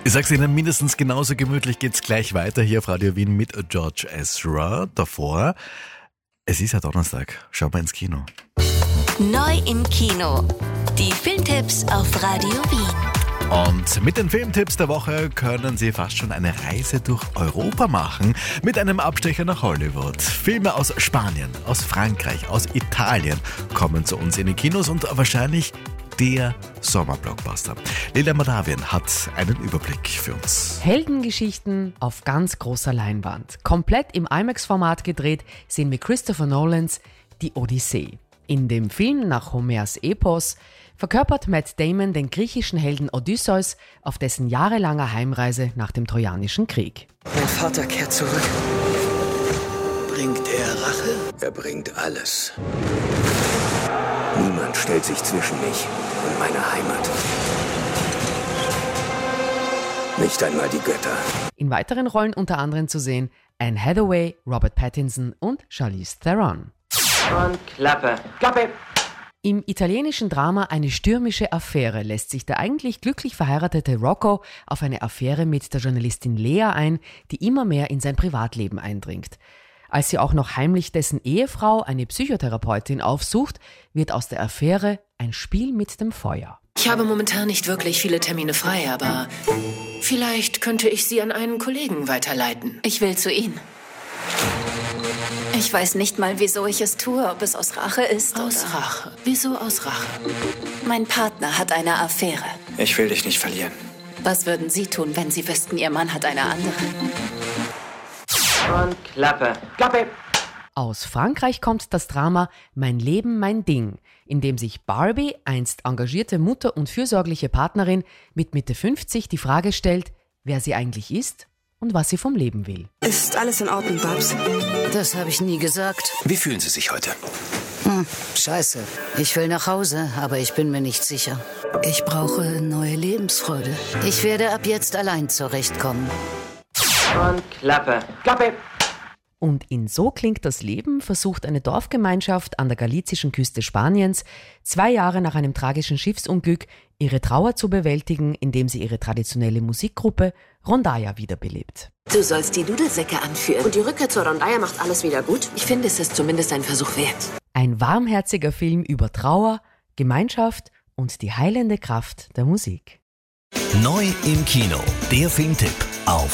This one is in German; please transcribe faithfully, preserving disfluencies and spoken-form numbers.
Ich sag's Ihnen, mindestens genauso gemütlich geht's gleich weiter hier auf Radio Wien mit George Ezra. Davor, es ist ja Donnerstag, schau mal ins Kino. Neu im Kino. Die Filmtipps auf Radio Wien. Und mit den Filmtipps der Woche können Sie fast schon eine Reise durch Europa machen, mit einem Abstecher nach Hollywood. Filme aus Spanien, aus Frankreich, aus Italien kommen zu uns in die Kinos und wahrscheinlich der Sommerblockbuster. Lila Moldawien hat einen Überblick für uns. Heldengeschichten auf ganz großer Leinwand. Komplett im IMAX-Format gedreht sehen wir Christopher Nolans Die Odyssee. In dem Film nach Homers Epos verkörpert Matt Damon den griechischen Helden Odysseus auf dessen jahrelanger Heimreise nach dem Trojanischen Krieg. Mein Vater kehrt zurück. Bringt er Rache? Er bringt alles. Niemand stellt sich zwischen mich und meine Heimat. Nicht einmal die Götter. In weiteren Rollen unter anderem zu sehen Anne Hathaway, Robert Pattinson und Charlize Theron. Und Klappe. Klappe! Im italienischen Drama Eine stürmische Affäre lässt sich der eigentlich glücklich verheiratete Rocco auf eine Affäre mit der Journalistin Lea ein, die immer mehr in sein Privatleben eindringt. Als sie auch noch heimlich dessen Ehefrau, eine Psychotherapeutin, aufsucht, wird aus der Affäre ein Spiel mit dem Feuer. Ich habe momentan nicht wirklich viele Termine frei, aber vielleicht könnte ich Sie an einen Kollegen weiterleiten. Ich will zu Ihnen. Ich weiß nicht mal, wieso ich es tue, ob es aus Rache ist Aus oder... Rache. Wieso aus Rache? Mein Partner hat eine Affäre. Ich will dich nicht verlieren. Was würden Sie tun, wenn Sie wüssten, Ihr Mann hat eine andere? Und Klappe. Klappe! Aus Frankreich kommt das Drama Mein Leben, mein Ding, in dem sich Barbie, einst engagierte Mutter und fürsorgliche Partnerin, mit Mitte fünfzig die Frage stellt, wer sie eigentlich ist und was sie vom Leben will. Ist alles in Ordnung, Babs? Das habe ich nie gesagt. Wie fühlen Sie sich heute? Hm, scheiße. Ich will nach Hause, aber ich bin mir nicht sicher. Ich brauche neue Lebensfreude. Ich werde ab jetzt allein zurechtkommen. Und Klappe. Klappe! Und in So klingt das Leben versucht eine Dorfgemeinschaft an der galizischen Küste Spaniens, zwei Jahre nach einem tragischen Schiffsunglück, ihre Trauer zu bewältigen, indem sie ihre traditionelle Musikgruppe Rondalla wiederbelebt. Du sollst die Dudelsäcke anführen. Und die Rückkehr zur Rondalla macht alles wieder gut? Ich finde, es ist zumindest ein Versuch wert. Ein warmherziger Film über Trauer, Gemeinschaft und die heilende Kraft der Musik. Neu im Kino, der Filmtipp auf